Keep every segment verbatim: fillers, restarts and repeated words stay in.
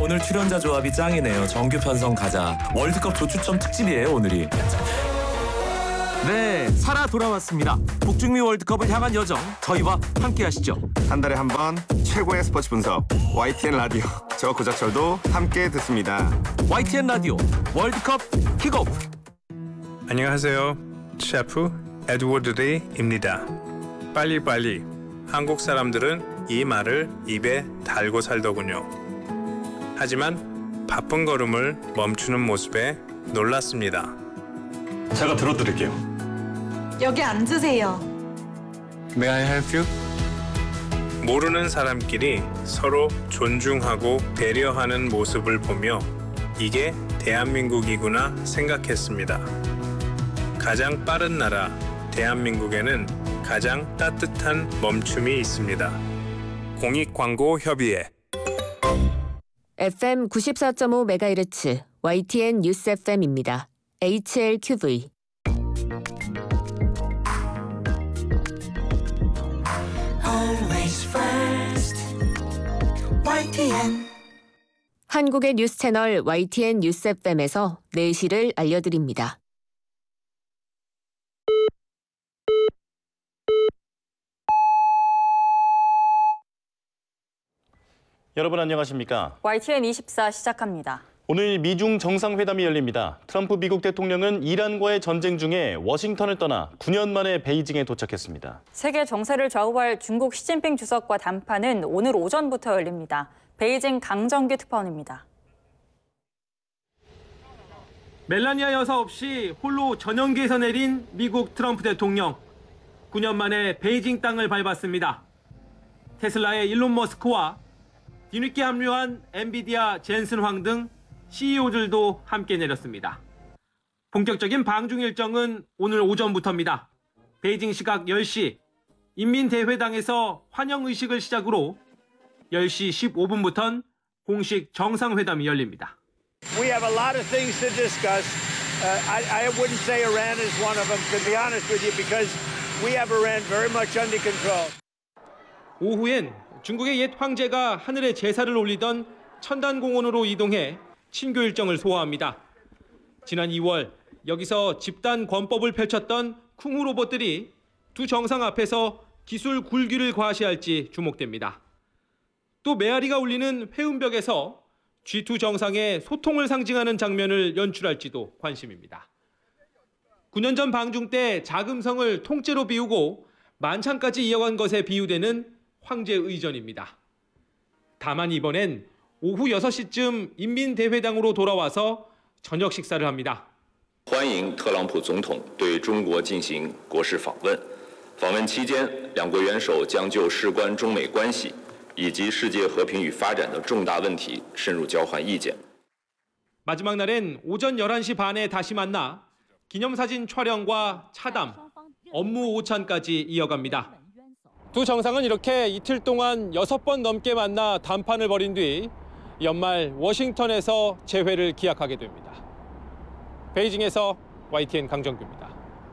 오늘 출연자 조합이 짱이네요. 정규 편성 가자. 월드컵 조추첨 특집이에요, 오늘이. 네, 살아 돌아왔습니다. 북중미 월드컵을 향한 여정, 저희와 함께 하시죠. 한 달에 한 번 최고의 스포츠 분석, 와이티엔 라디오. 저 고작철도 함께 듣습니다. 와이티엔 라디오 월드컵 킥오프. 안녕하세요. 셰프 에드워드 레이입니다. 빨리빨리. 한국 사람들은 이 말을 입에 달고 살더군요. 하지만 바쁜 걸음을 멈추는 모습에 놀랐습니다. 제가 들어드릴게요. 여기 앉으세요. May I help you? 모르는 사람끼리 서로 존중하고 배려하는 모습을 보며 이게 대한민국이구나 생각했습니다. 가장 빠른 나라 대한민국에는 가장 따뜻한 멈춤이 있습니다. 공익광고협의회. 에프엠 구십사 점 오 메가헤르츠 와이티엔 뉴스 에프엠입니다. 에이치엘큐브이. 한국의 뉴스 채널 와이티엔 뉴스 에프엠에서 내시를 알려드립니다. 여러분 안녕하십니까? 와이티엔 이십사 시작합니다. 오늘 미중 정상회담이 열립니다. 트럼프 미국 대통령은 이란과의 전쟁 중에 워싱턴을 떠나 구 년 만에 베이징에 도착했습니다. 세계 정세를 좌우할 중국 시진핑 주석과 담판은 오늘 오전부터 열립니다. 베이징 강정규 특파원입니다. 멜라니아 여사 없이 홀로 전용기에서 내린 미국 트럼프 대통령. 구 년 만에 베이징 땅을 밟았습니다. 테슬라의 일론 머스크와 뒤늦게 합류한 엔비디아 젠슨 황 등 씨이오들도 함께 내렸습니다. 본격적인 방중 일정은 오늘 오전부터입니다. 베이징 시각 열 시 인민대회당에서 환영의식을 시작으로 열 시 십오 분부터는 공식 정상회담이 열립니다. We have a lot of things to discuss. Uh, I, I wouldn't say Iran is one of them, to be honest with you, because we have Iran very much under control. 오후엔 중국의 옛 황제가 하늘에 제사를 올리던 천단공원으로 이동해 친교 일정을 소화합니다. 지난 이월 여기서 집단 권법을 펼쳤던 쿵후 로봇들이 두 정상 앞에서 기술 굴기를 과시할지 주목됩니다. 또 메아리가 울리는 회음벽에서 지 투 정상의 소통을 상징하는 장면을 연출할지도 관심입니다. 구 년 전 방중 때 자금성을 통째로 비우고 만찬까지 이어간 것에 비유되는 황제 의전입니다. 다만 이번엔 오후 여섯 시쯤 인민대회당으로 돌아와서 저녁 식사를 합니다. 欢迎特朗普总统对中国进行国事访问。访问期间，两国元首将就事关中美关系以及世界和平与发展的重大问题深入交换意见。 마지막 날엔 오전 열한 시 반에 다시 만나 기념사진 촬영과 차담, 업무 오찬까지 이어갑니다. 두 정상은 이렇게 이틀 동안 여섯 번 넘게 만나 담판을 벌인 뒤 연말 워싱턴에서 재회를 기약하게 됩니다. 베이징에서 와이티엔 강정규입니다.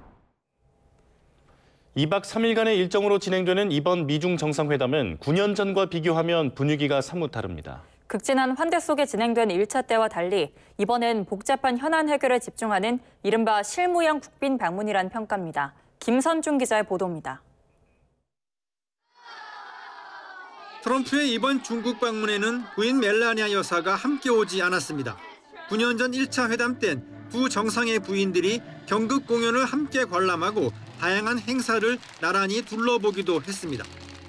이 박 삼 일간의 일정으로 진행되는 이번 미중 정상회담은 구 년 전과 비교하면 분위기가 사뭇 다릅니다. 극진한 환대 속에 진행된 일 차 때와 달리 이번엔 복잡한 현안 해결에 집중하는 이른바 실무형 국빈 방문이란 평가입니다. 김선중 기자의 보도입니다. 트럼프의 이번 중국 방문에는 부인 멜라니아 여사가 함께 오지 않았습니다. 구 년 전 일 차 회담 땐 두 정상의 부인들이 경극 공연을 함께 관람하고 다양한 행사를 나란히 둘러보기도 했습니다.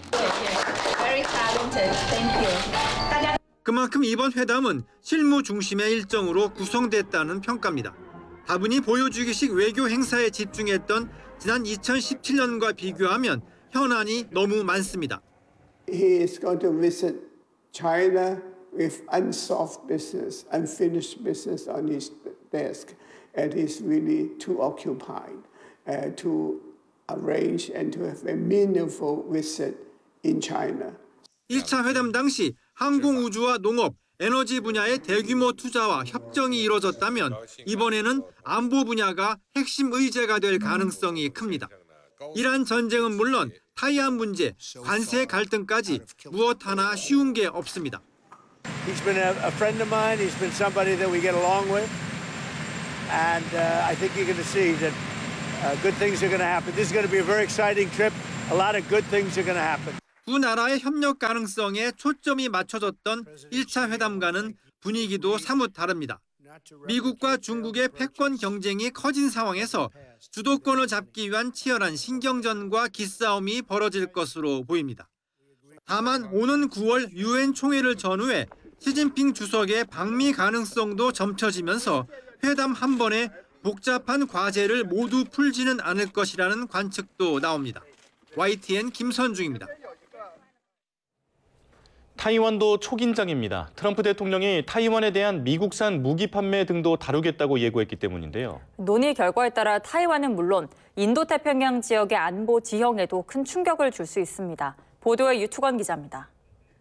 그만큼 이번 회담은 실무 중심의 일정으로 구성됐다는 평가입니다. 다분히 보여주기식 외교 행사에 집중했던 지난 이천십칠 년과 비교하면 현안이 너무 많습니다. He is going to visit China with unsolved business, unfinished business on his desk, and he's really too occupied uh, to arrange and to have a meaningful visit in China. 일 차 회담 당시 항공우주와 농업, 에너지 분야의 대규모 투자와 협정이 이뤄졌다면 이번에는 안보 분야가 핵심 의제가 될 가능성이 큽니다. 이란 전쟁은 물론 타이완 문제, 관세 갈등까지 무엇 하나 쉬운 게 없습니다. He's been a, a friend of mine. He's been somebody that we get along with. And uh, I think you're going to see that uh, good things are going to happen. This is going to be a very exciting trip. A lot of good things are going to happen. 두 나라의 협력 가능성에 초점이 맞춰졌던 일 차 회담과는 분위기도 사뭇 다릅니다. 미국과 중국의 패권 경쟁이 커진 상황에서 주도권을 잡기 위한 치열한 신경전과 기싸움이 벌어질 것으로 보입니다. 다만 오는 구월 유엔 총회를 전후해 시진핑 주석의 방미 가능성도 점쳐지면서 회담 한 번에 복잡한 과제를 모두 풀지는 않을 것이라는 관측도 나옵니다. 와이티엔 김선중입니다. 타이완도 초긴장입니다. 트럼프 대통령이 타이완에 대한 미국산 무기 판매 등도 다루겠다고 예고했기 때문인데요. 논의 결과에 따라 타이완은 물론 인도태평양 지역의 안보 지형에도 큰 충격을 줄 수 있습니다. 보도에 유투건 기자입니다.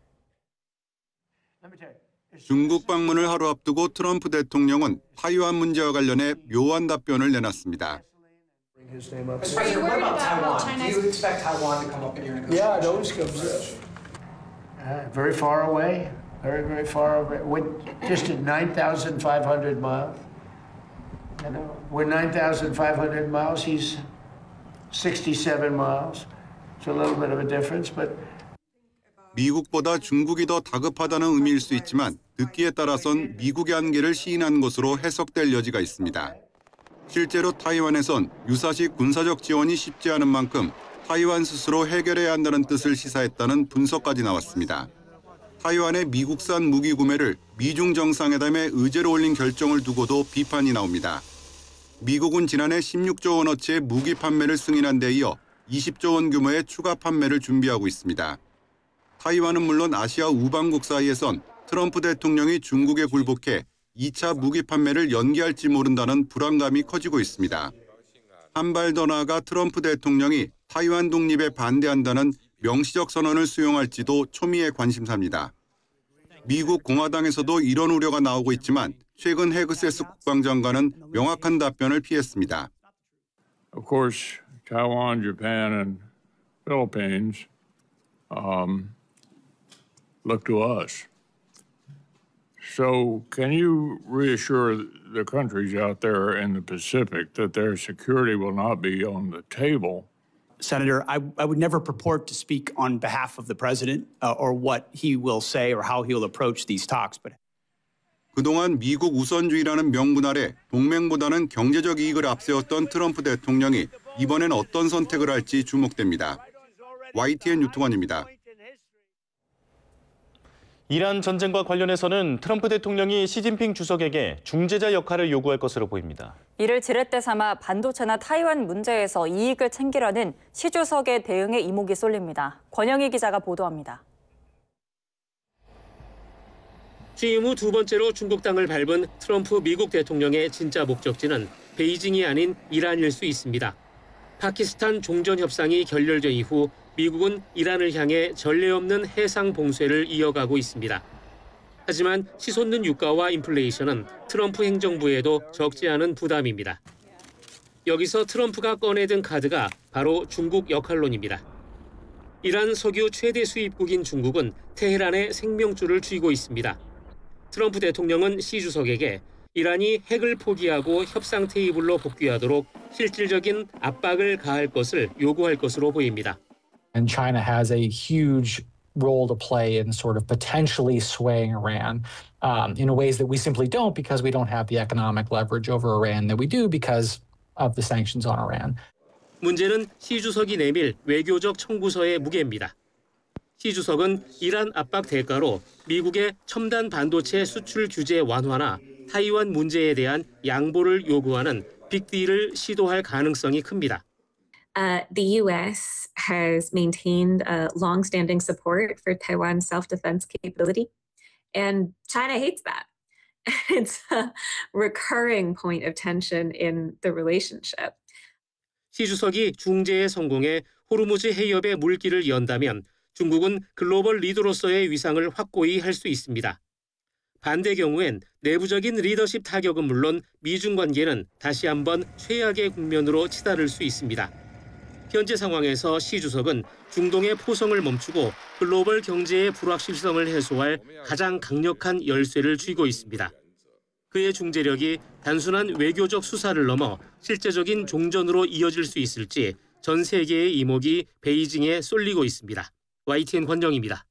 중국 방문을 하루 앞두고 트럼프 대통령은 타이완 문제와 관련해 묘한 답변을 내놨습니다. Are you worried about China? Do you expect Taiwan to come up in your negotiations? Yeah, it always comes up. Uh, very far away, very, very far away. We're just at nine thousand five hundred miles. You know, we're nine thousand five hundred miles. He's sixty-seven miles. It's a little bit of a difference, but. 미국보다 중국이 더 다급하다는 의미일 수 있지만 듣기에 따라선 미국의 한계를 시인한 것으로 해석될 여지가 있습니다. 실제로 타이완에선 유사시 군사적 지원이 쉽지 않은 만큼 타이완 스스로 해결해야 한다는 뜻을 시사했다는 분석까지 나왔습니다. 타이완의 미국산 무기 구매를 미중 정상회담에 의제로 올린 결정을 두고도 비판이 나옵니다. 미국은 지난해 십육조 원어치의 무기 판매를 승인한 데 이어 이십조 원 규모의 추가 판매를 준비하고 있습니다. 타이완은 물론 아시아 우방국 사이에선 트럼프 대통령이 중국에 굴복해 이 차 무기 판매를 연기할지 모른다는 불안감이 커지고 있습니다. 한 발 더 나아가 트럼프 대통령이 타이완 독립에 반대한다는 명시적 선언을 수용할지도 초미의 관심사입니다. 미국 공화당에서도 이런 우려가 나오고 있지만 최근 헤그세스 국방장관은 명확한 답변을 피했습니다. Of course, Taiwan, Japan, and Philippines um, look to us. So can you reassure the countries out there in the Pacific that their security will not be on the table? Senator, I, I would never purport to speak on behalf of the president uh, or what he will say or how he will approach these talks. But 그동안 미국 우선주의라는 명분 아래 동맹보다는 경제적 이익을 앞세웠던 트럼프 대통령이 이번엔 어떤 선택을 할지 주목됩니다. 와이티엔 유통원입니다. 이란 전쟁과 관련해서는 트럼프 대통령이 시진핑 주석에게 중재자 역할을 요구할 것으로 보입니다. 이를 지렛대 삼아 반도체나 타이완 문제에서 이익을 챙기려는 시 주석의 대응에 이목이 쏠립니다. 권영희 기자가 보도합니다. 취임 후 두 번째로 중국 땅을 밟은 트럼프 미국 대통령의 진짜 목적지는 베이징이 아닌 이란일 수 있습니다. 파키스탄 종전 협상이 결렬된 이후 미국은 이란을 향해 전례 없는 해상 봉쇄를 이어가고 있습니다. 하지만 치솟는 유가와 인플레이션은 트럼프 행정부에도 적지 않은 부담입니다. 여기서 트럼프가 꺼내든 카드가 바로 중국 역할론입니다. 이란 석유 최대 수입국인 중국은 테헤란의 생명줄을 쥐고 있습니다. 트럼프 대통령은 시 주석에게 이란이 핵을 포기하고 협상 테이블로 복귀하도록 실질적인 압박을 가할 것을 요구할 것으로 보입니다. And China has a huge role to play in sort of potentially swaying Iran um, in ways that we simply don't because we don't have the economic leverage over Iran that we do because of the sanctions on Iran. 문제는 시 주석이 내밀 외교적 청구서의 무게입니다. 시 주석은 이란 압박 대가로 미국의 첨단 반도체 수출 규제 완화나 타이완 문제에 대한 양보를 요구하는 빅딜을 시도할 가능성이 큽니다. Uh, the U S has maintained a long-standing support for Taiwan's self-defense capability, and China hates that. It's a recurring point of tension in the relationship. 시 주석이 중재에 성공해 호르무즈 해협의 물길을 연다면 중국은 글로벌 리더로서의 위상을 확고히 할 수 있습니다. 반대 경우엔 내부적인 리더십 타격은 물론 미중 관계는 다시 한번 최악의 국면으로 치달을 수 있습니다. 현재 상황에서 시 주석은 중동의 포성을 멈추고 글로벌 경제의 불확실성을 해소할 가장 강력한 열쇠를 쥐고 있습니다. 그의 중재력이 단순한 외교적 수사를 넘어 실제적인 종전으로 이어질 수 있을지 전 세계의 이목이 베이징에 쏠리고 있습니다. 와이티엔 권정입니다.